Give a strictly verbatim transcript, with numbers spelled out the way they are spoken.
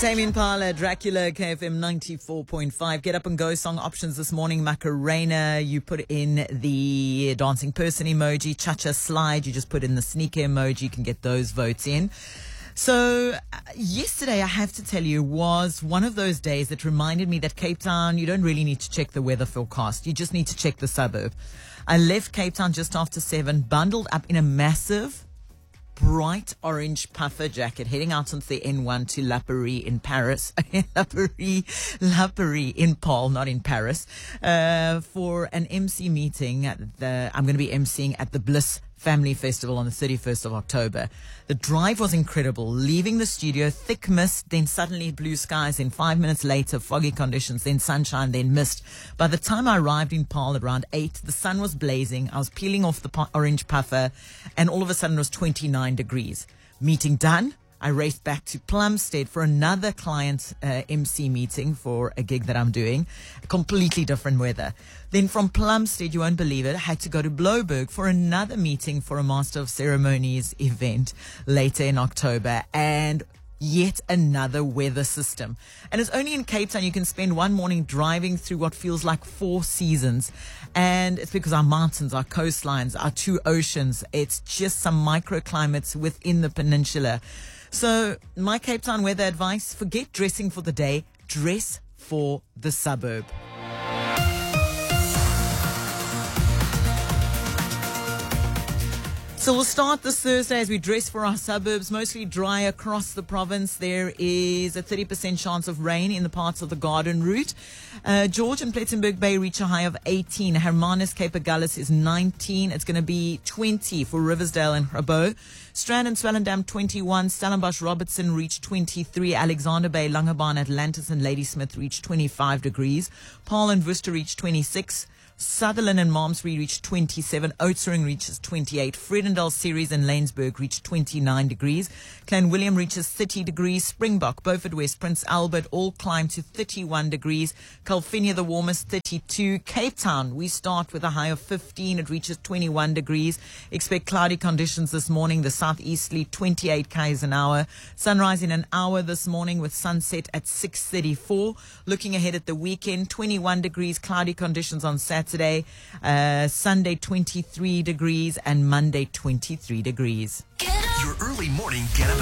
Tame Impala, Dracula, K F M ninety-four point five. Get up and go song options this morning. Macarena, you put in the dancing person emoji. Cha-cha slide, you just put in the sneaker emoji. You can get those votes in. So uh, yesterday, I have to tell you, was one of those days that reminded me that Cape Town, you don't really need to check the weather forecast. You just need to check the suburb. I left Cape Town just after seven, bundled up in a massive bright orange puffer jacket, heading out onto the N one to La Paris in Paris. La Paris, La Paris in Paul, not in Paris, uh, for an M C meeting. At the, I'm going to be emceeing at the Bliss Family Festival on the thirty-first of October. The drive was incredible. Leaving the studio, thick mist, then suddenly blue skies, then five minutes later, foggy conditions, then sunshine, then mist. By the time I arrived in Paarl at around eight, the sun was blazing. I was peeling off the po- orange puffer, and all of a sudden it was twenty-nine degrees. Meeting done. I raced back to Plumstead for another client uh, M C meeting for a gig that I'm doing. Completely different weather. Then from Plumstead, you won't believe it, I had to go to Bloberg for another meeting for a Master of Ceremonies event later in October. And yet another weather system. And it's only in Cape Town you can spend one morning driving through what feels like four seasons. And it's because our mountains, our coastlines, our two oceans, it's just some microclimates within the peninsula. So my Cape Town weather advice, forget dressing for the day, dress for the suburb. So we'll start this Thursday as we dress for our suburbs, mostly dry across the province. There is a thirty percent chance of rain in the parts of the Garden Route. Uh, George and Plettenberg Bay reach a high of eighteen. Hermanus, Cape Agulhas is nineteen. It's going to be twenty for Riversdale and Grabo. Strand and Swellendam twenty-one. Stellenbosch, Robertson reach twenty-three. Alexander Bay, Langebaan, Atlantis and Ladysmith reach twenty-five degrees. Paarl and Worcester reach twenty-six. Sutherland and Malmesbury reach twenty-seven. Oudtshoorn reaches twenty-eight. Vredendal, Ceres and Laingsburg reach twenty-nine degrees. Clanwilliam reaches thirty degrees. Springbok, Beaufort West, Prince Albert all climb to thirty-one degrees. Calvinia, the warmest, thirty-two. Cape Town, we start with a high of fifteen. It reaches twenty-one degrees. Expect cloudy conditions this morning. The southeasterly twenty-eight k's an hour. Sunrise in an hour this morning with sunset at six thirty-four. Looking ahead at the weekend, twenty-one degrees, cloudy conditions on Saturday. Today, uh, Sunday twenty-three degrees and Monday twenty-three degrees. Your early morning get up.